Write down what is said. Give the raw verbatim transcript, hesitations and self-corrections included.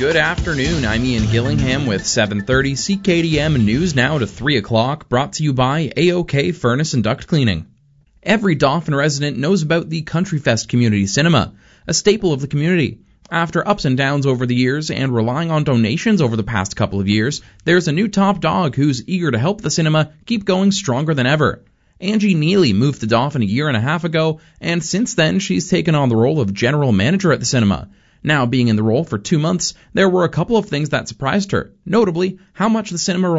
Good afternoon, I'm Ian Gillingham with seven thirty C K D M News Now to three o'clock, brought to you by A O K Furnace and Duct Cleaning. Every Dauphin resident knows about the Country Fest Community Cinema, a staple of the community. After ups and downs over the years and relying on donations over the past couple of years, there's a new top dog who's eager to help the cinema keep going stronger than ever. Angie Neely moved to Dauphin a year and a half ago, and since then she's taken on the role of general manager at the cinema. Now being in the role for two months, there were a couple of things that surprised her, notably how much the cinema